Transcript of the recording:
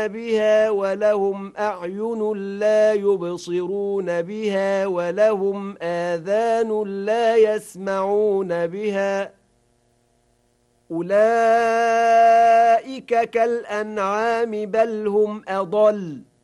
بها ولهم أعين لا يبصرون بها ولهم آذان لا يسمعون بها أولئك كالأنعام بل هم أضل